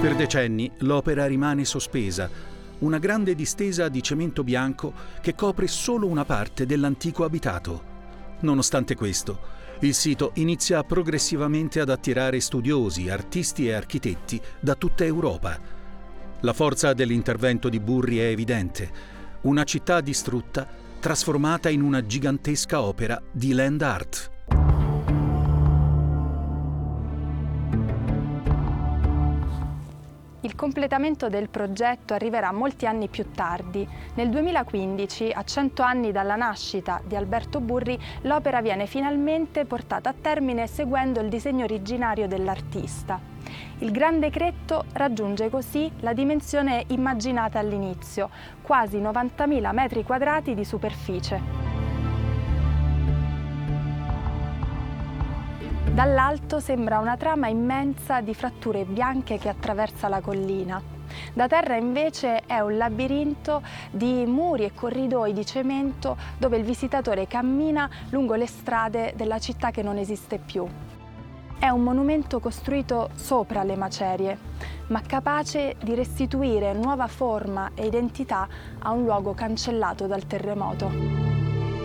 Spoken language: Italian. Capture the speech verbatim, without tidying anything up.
Per decenni l'opera rimane sospesa, una grande distesa di cemento bianco che copre solo una parte dell'antico abitato. Nonostante questo, il sito inizia progressivamente ad attirare studiosi, artisti e architetti da tutta Europa. La forza dell'intervento di Burri è evidente: una città distrutta trasformata in una gigantesca opera di land art. Il completamento del progetto arriverà molti anni più tardi. Nel duemilaquindici, a cento anni dalla nascita di Alberto Burri, l'opera viene finalmente portata a termine seguendo il disegno originario dell'artista. Il Grande Cretto raggiunge così la dimensione immaginata all'inizio, quasi novantamila metri quadrati di superficie. Dall'alto sembra una trama immensa di fratture bianche che attraversa la collina. Da terra invece è un labirinto di muri e corridoi di cemento dove il visitatore cammina lungo le strade della città che non esiste più. È un monumento costruito sopra le macerie, ma capace di restituire nuova forma e identità a un luogo cancellato dal terremoto.